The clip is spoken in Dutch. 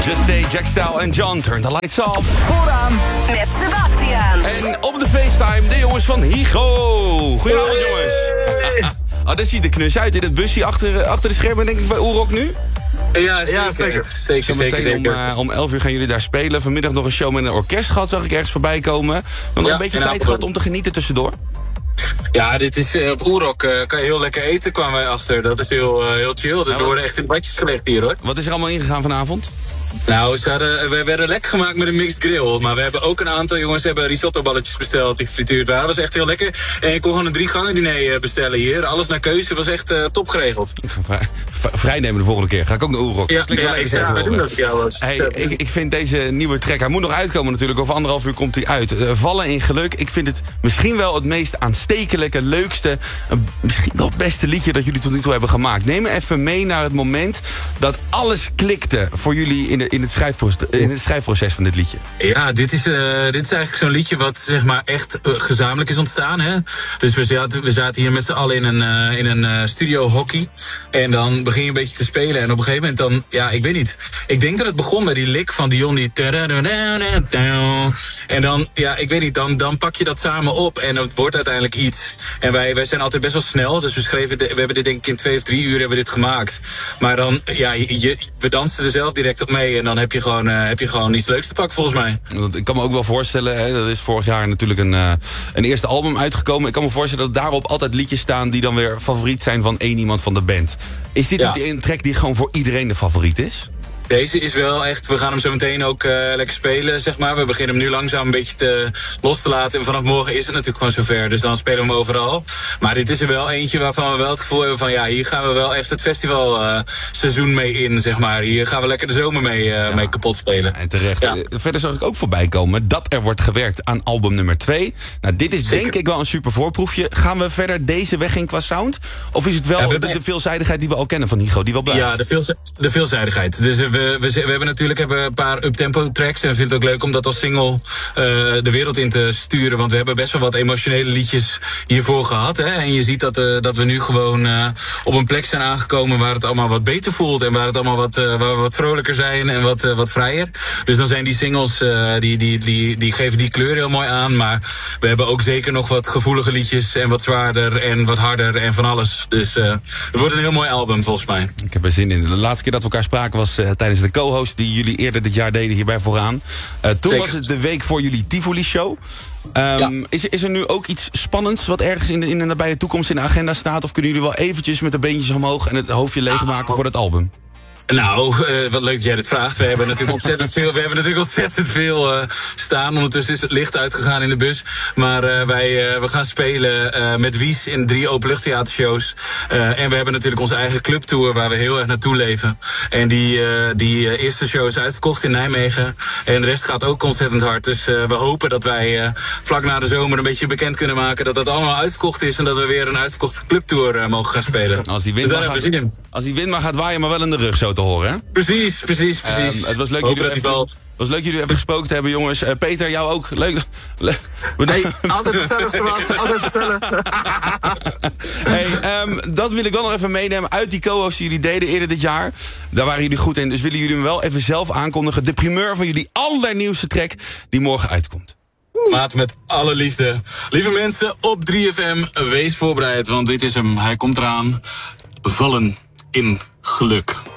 Just Stay, Jack Style en John, Turn the Lights Off. Vooraan met Sebastiaan. En op de FaceTime de jongens van Higo. Goedenavond jongens. Oh, dat ziet er knus uit in het busje achter de schermen, denk ik, bij Oerok nu. Ja, zeker. Zeker. Om 11 uur gaan jullie daar spelen. Vanmiddag nog een show met een orkest gehad, zag ik ergens voorbij komen. Nog een beetje tijd gehad om te genieten tussendoor. Ja, dit is op Oerok kan je heel lekker eten, kwamen wij achter. Dat is heel chill, dus we worden echt in badjes gelegd hier, hoor. Wat is er allemaal ingegaan vanavond? Nou, we werden lekker gemaakt met een mixed grill. Maar we hebben ook een aantal jongens hebben risotto-balletjes besteld die gefrituurd waren. Dat was echt heel lekker. En je kon gewoon een 3-gangen diner bestellen hier. Alles naar keuze, was echt top geregeld. Ik ga vrijnemen de volgende keer. Ga ik ook naar Oerok. Ja, ik zeg, we doen dat voor jou. Ik vind deze nieuwe track, hij moet nog uitkomen natuurlijk. Over 1,5 uur komt hij uit. Vallen in geluk. Ik vind het misschien wel het meest aanstekelijke, leukste, misschien wel het beste liedje dat jullie tot nu toe hebben gemaakt. Neem me even mee naar het moment dat alles klikte voor jullie in het schrijfproces van dit liedje. Ja, dit is eigenlijk zo'n liedje wat zeg maar echt gezamenlijk is ontstaan. Hè? Dus we zaten hier met z'n allen in een studio hockey. En dan begin je een beetje te spelen. En op een gegeven moment dan, ja, ik weet niet. Ik denk dat het begon met die lick van Dion. Die en dan, ja, ik weet niet, dan pak je dat samen op. En het wordt uiteindelijk iets. En wij zijn altijd best wel snel. Dus we hebben dit denk ik in 2 of 3 uur hebben we dit gemaakt. Maar dan, ja, we dansten er zelf direct op mee. En dan heb je gewoon iets leuks te pakken, volgens mij. Ik kan me ook wel voorstellen, hè, dat is vorig jaar natuurlijk een eerste album uitgekomen. Ik kan me voorstellen dat daarop altijd liedjes staan die dan weer favoriet zijn van één iemand van de band. Is dit niet een track die gewoon voor iedereen de favoriet is? Deze is wel echt, we gaan hem zo meteen ook lekker spelen, zeg maar. We beginnen hem nu langzaam een beetje los te laten. En vanaf morgen is het natuurlijk gewoon zover. Dus dan spelen we hem overal. Maar dit is er wel eentje waarvan we wel het gevoel hebben van, ja, hier gaan we wel echt het festivalseizoen mee in, zeg maar. Hier gaan we lekker de zomer mee kapot spelen. En terecht. Ja. Verder zag ik ook voorbij komen dat er wordt gewerkt aan album nummer 2. Nou, dit is denk ik wel een super voorproefje. Gaan we verder deze weg in qua sound? Of is het wel de veelzijdigheid die we al kennen van Higo, die wel blijft? Ja, de veelzijdigheid. Dus we hebben natuurlijk een paar uptempo tracks. En we vinden het ook leuk om dat als single de wereld in te sturen. Want we hebben best wel wat emotionele liedjes hiervoor gehad. Hè? En je ziet dat we nu gewoon op een plek zijn aangekomen waar het allemaal wat beter voelt. En waar het allemaal waar we wat vrolijker zijn en wat vrijer. Dus dan zijn die singles, die geven die kleur heel mooi aan. Maar we hebben ook zeker nog wat gevoelige liedjes. En wat zwaarder en wat harder en van alles. Dus het wordt een heel mooi album volgens mij. Ik heb er zin in. De laatste keer dat we elkaar spraken was tijdens de co-host die jullie eerder dit jaar deden hierbij vooraan. Toen was het de week voor jullie Tivoli-show. Is er nu ook iets spannends wat ergens in de nabije toekomst in de agenda staat? Of kunnen jullie wel eventjes met de beentjes omhoog en het hoofdje leegmaken voor het album? Nou, wat leuk dat jij dit vraagt. We hebben natuurlijk ontzettend veel staan. Ondertussen is het licht uitgegaan in de bus. Maar we gaan spelen met Wies in 3 openluchttheatershows. En we hebben natuurlijk onze eigen clubtour waar we heel erg naartoe leven. En die eerste show is uitverkocht in Nijmegen. En de rest gaat ook ontzettend hard. Dus we hopen dat wij vlak na de zomer een beetje bekend kunnen maken dat dat allemaal uitverkocht is. En dat we weer een uitverkochte clubtour mogen gaan spelen. Als die wind maar gaat waaien, maar wel in de rug zo te horen, hè? Precies. Het was leuk jullie even gesproken te hebben, jongens. Peter, jou ook. Leuk. Hey, altijd hetzelfde, altijd hetzelfde. Dat wil ik wel nog even meenemen uit die co-hosts die jullie deden eerder dit jaar. Daar waren jullie goed in, dus willen jullie hem wel even zelf aankondigen. De primeur van jullie allernieuwste track die morgen uitkomt. Maat, met alle liefde. Lieve mensen, op 3FM, wees voorbereid, want dit is hem. Hij komt eraan. Vallen in geluk.